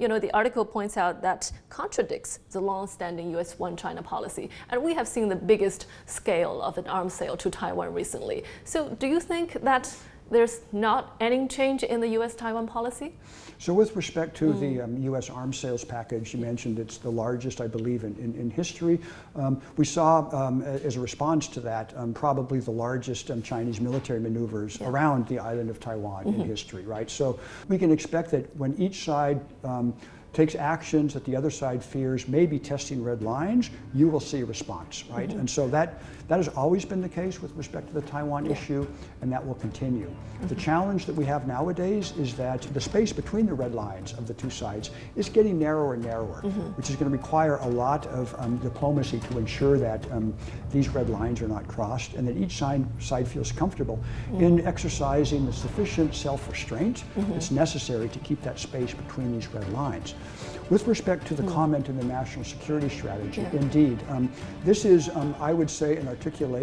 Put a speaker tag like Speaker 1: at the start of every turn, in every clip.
Speaker 1: the article points out that contradicts the long-standing U.S. one-China policy. And we have seen the biggest scale of an arms sale to Taiwan recently. So do you think that there's not any change in the U.S.-Taiwan policy?
Speaker 2: So with respect to the U.S. arms sales package, you mentioned it's the largest, I believe, in history. We saw, as a response to that, probably the largest Chinese military maneuvers around the island of Taiwan in history, right? So we can expect that when each side takes actions that the other side fears may be testing red lines, you will see a response, right? And so that has always been the case with respect to the Taiwan issue, and that will continue. The challenge that we have nowadays is that the space between the red lines of the two sides is getting narrower and narrower, which is going to require a lot of diplomacy to ensure that these red lines are not crossed, and that each side feels comfortable in exercising the sufficient self-restraint that's necessary to keep that space between these red lines. With respect to the comment in the national security strategy, indeed, this is, I would say, an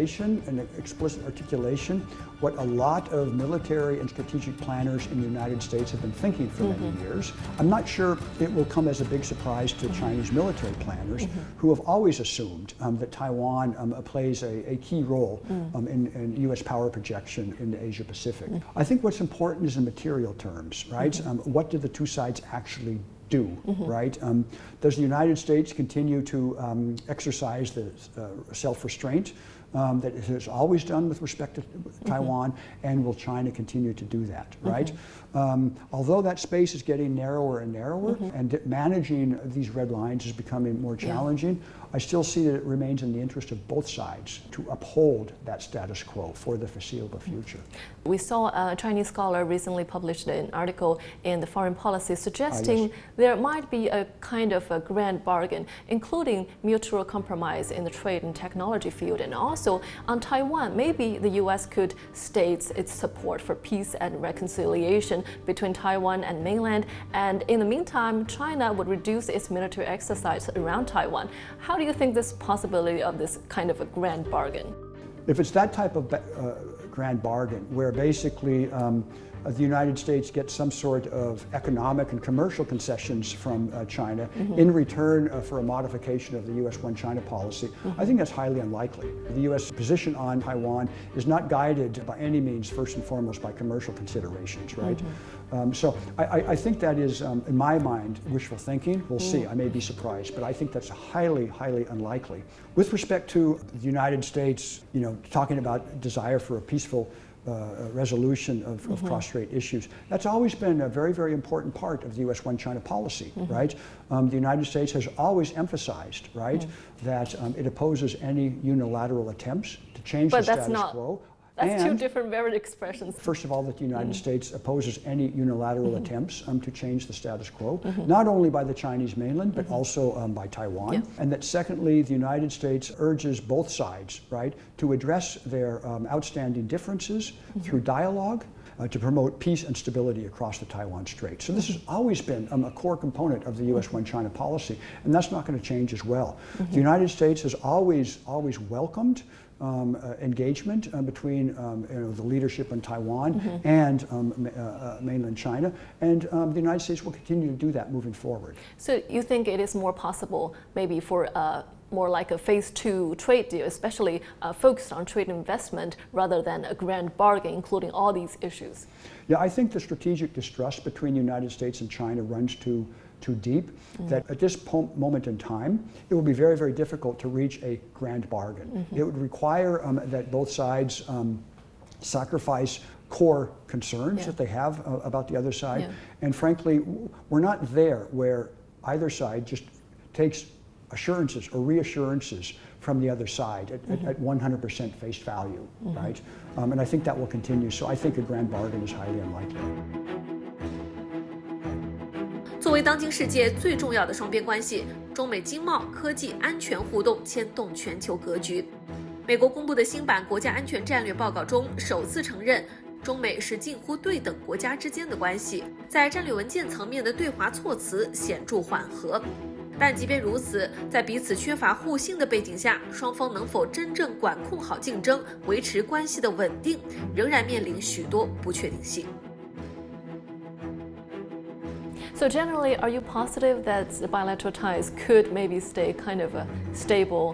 Speaker 2: explicit articulation, what a lot of military and strategic planners in the United States have been thinking for many years. I'm not sure it will come as a big surprise to Chinese military planners who have always assumed that Taiwan plays a key role in U.S. power projection in the Asia Pacific. I think what's important is in material terms, right? What do the two sides actually do, right? Does the United States continue to exercise the self-restraint that it has always done with respect to Taiwan, and will China continue to do that, right? Although that space is getting narrower and narrower, and managing these red lines is becoming more challenging, I still see that it remains in the interest of both sides to uphold that status quo for the foreseeable future.
Speaker 1: We saw a Chinese scholar recently published an article in the Foreign Policy suggesting there might be a kind of a grand bargain, including mutual compromise in the trade and technology field, and also on Taiwan, maybe the U.S. could state its support for peace and reconciliation between Taiwan and mainland, and in the meantime, China would reduce its military exercise around Taiwan. How do you think this possibility of this kind of a grand bargain?
Speaker 2: If it's that type of grand bargain, where basically the United States gets some sort of economic and commercial concessions from China in return for a modification of the U.S. one-China policy, I think that's highly unlikely. The U.S. position on Taiwan is not guided by any means, first and foremost, by commercial considerations, right? So I think that is, in my mind, wishful thinking. We'll see. I may be surprised, but I think that's highly, highly unlikely. With respect to the United States, talking about desire for a peaceful resolution of cross-strait issues. That's always been a very, very important part of the U.S. one-China policy, right? The United States has always emphasized, right, that it opposes any unilateral attempts to change the status quo.
Speaker 1: That's two different very expressions.
Speaker 2: First of all, that the United States opposes any unilateral attempts to change the status quo, not only by the Chinese mainland, but also by Taiwan. And that secondly, the United States urges both sides, right, to address their outstanding differences through dialogue, to promote peace and stability across the Taiwan Strait. So this has always been a core component of the U.S. one-China policy, and that's not going to change as well. The United States has always welcomed engagement between the leadership in Taiwan and mainland China, and the United States will continue to do that moving forward.
Speaker 1: So you think it is more possible maybe for more like a phase 2 trade deal, especially focused on trade investment rather than a grand bargain, including all these issues?
Speaker 2: Yeah, I think the strategic distrust between the United States and China runs too deep, that at this moment in time, it will be very, very difficult to reach a grand bargain. It would require that both sides sacrifice core concerns that they have about the other side. And frankly, we're not there where either side just takes assurances or reassurances from the other side at 100% face value, right? And I think that will continue. So I think a grand bargain is highly unlikely.
Speaker 3: 作为当今世界最重要的双边关系，中美经贸、科技、安全互动牵动全球格局。美国公布的新版国家安全战略报告中，首次承认中美是近乎对等国家之间的关系，在战略文件层面的对华措辞显著缓和。但即便如此，在彼此缺乏互信的背景下，双方能否真正管控好竞争，维持关系的稳定，仍然面临许多不确定性。
Speaker 1: So generally, are you positive that the bilateral ties could maybe stay kind of a stable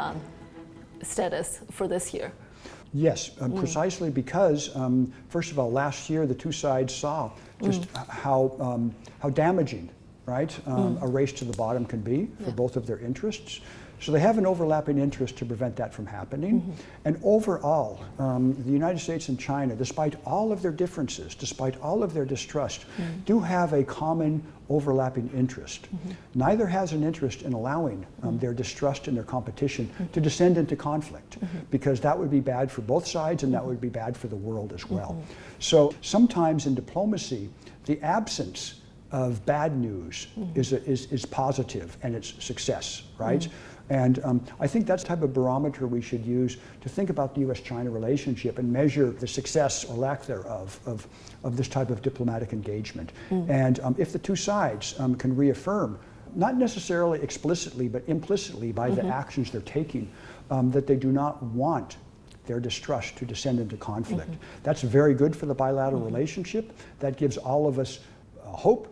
Speaker 1: status for this year?
Speaker 2: Yes, precisely because, first of all, last year the two sides saw just how damaging, right, a race to the bottom can be for both of their interests. So they have an overlapping interest to prevent that from happening. And overall, the United States and China, despite all of their differences, despite all of their distrust, do have a common overlapping interest. Neither has an interest in allowing their distrust and their competition to descend into conflict, because that would be bad for both sides and that would be bad for the world as well. So sometimes in diplomacy, the absence of bad news is positive and it's success, right? And I think that's the type of barometer we should use to think about the U.S.-China relationship and measure the success or lack thereof of this type of diplomatic engagement. And if the two sides can reaffirm, not necessarily explicitly, but implicitly by the actions they're taking, that they do not want their distrust to descend into conflict. That's very good for the bilateral relationship. That gives all of us hope.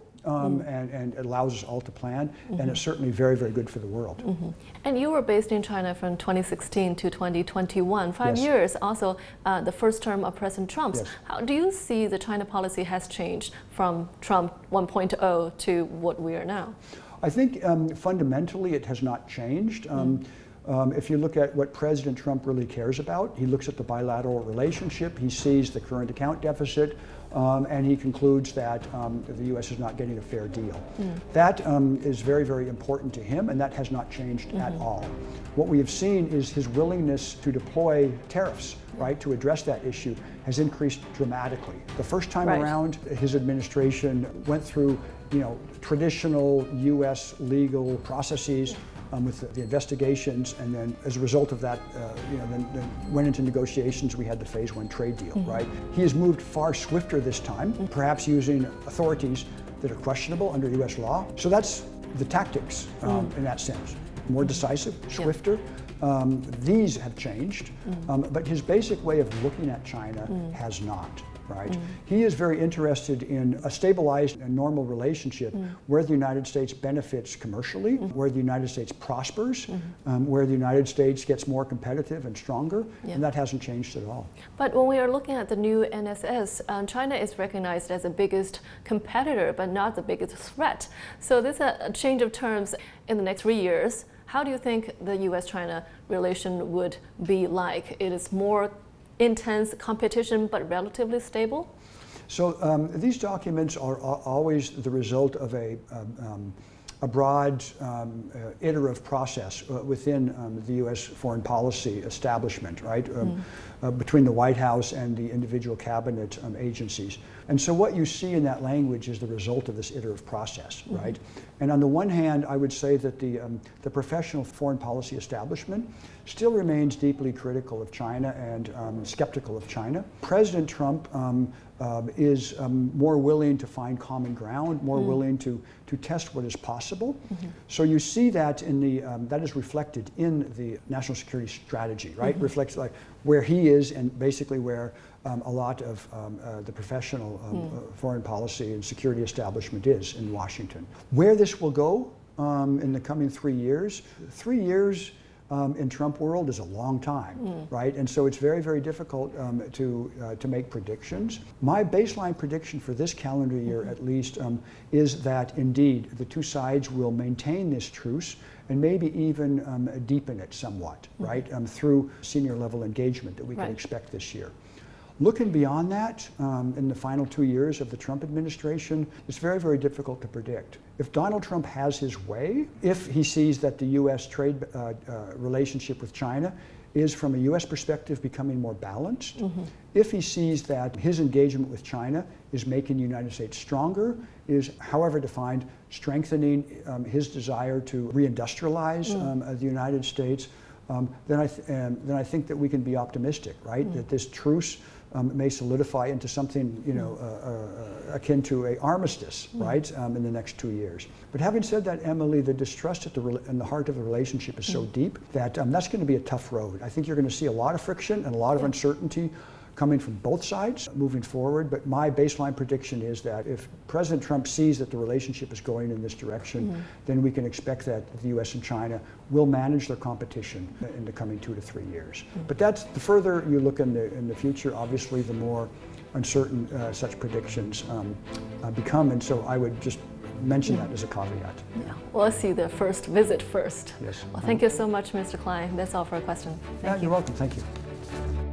Speaker 2: And it allows us all to plan, and it's certainly very, very good for the world.
Speaker 1: And you were based in China from 2016 to 2021, 5 years, also the first term of President Trump's. How do you see the China policy has changed from Trump 1.0 to what we are now?
Speaker 2: I think fundamentally it has not changed. If you look at what President Trump really cares about, he looks at the bilateral relationship, he sees the current account deficit, and he concludes that the U.S. is not getting a fair deal. That is very, very important to him, and that has not changed at all. What we have seen is his willingness to deploy tariffs, right, to address that issue has increased dramatically. The first time around, his administration went through, traditional U.S. legal processes with the investigations, and then as a result of that, then went into negotiations. We had the Phase 1 trade deal, right? He has moved far swifter this time, perhaps using authorities that are questionable under U.S. law. So that's the tactics in that sense. More decisive, swifter. These have changed, but his basic way of looking at China has not. Right? He is very interested in a stabilized and normal relationship where the United States benefits commercially, where the United States prospers, where the United States gets more competitive and stronger, and that hasn't changed at all.
Speaker 1: But when we are looking at the new NSS, China is recognized as the biggest competitor, but not the biggest threat. So there's a change of terms in the next 3 years. How do you think the U.S.-China relation would be like? It is more intense competition, but relatively stable?
Speaker 2: So these documents are always the result of a broad iterative process within the U.S. foreign policy establishment, right? Between the White House and the individual cabinet agencies. And so what you see in that language is the result of this iterative process, right? And on the one hand, I would say that the professional foreign policy establishment still remains deeply critical of China and skeptical of China. President Trump is more willing to find common ground, more willing to test what is possible. So you see that in that is reflected in the national security strategy, right? Reflects like where he is and basically where a lot of the professional foreign policy and security establishment is in Washington. Where this will go in the coming 3 years, 3 years in Trump world is a long time, right? And so it's very, very difficult to make predictions. My baseline prediction for this calendar year, at least, is that indeed the two sides will maintain this truce and maybe even deepen it somewhat, right? Through senior level engagement that we can expect this year. Looking beyond that, in the final 2 years of the Trump administration, it's very, very difficult to predict. If Donald Trump has his way, if he sees that the U.S. trade relationship with China is, from a U.S. perspective, becoming more balanced, if he sees that his engagement with China is making the United States stronger, is, however defined, strengthening his desire to reindustrialize the United States, then I think that we can be optimistic, right? That this truce may solidify into something, akin to an armistice, right, in the next 2 years. But having said that, Emily, the distrust in the heart of the relationship is so deep that that's going to be a tough road. I think you're going to see a lot of friction and a lot of uncertainty coming from both sides moving forward. But my baseline prediction is that if President Trump sees that the relationship is going in this direction, then we can expect that the U.S. and China will manage their competition in the coming 2 to 3 years. But that's, the further you look in the future, obviously the more uncertain such predictions become. And so I would just mention that as a caveat.
Speaker 1: Yeah, we'll see the first visit first.
Speaker 2: Yes.
Speaker 1: Well, thank you so much, Mr. Klein. That's all for our question. Thank you.
Speaker 2: You're welcome. Thank you.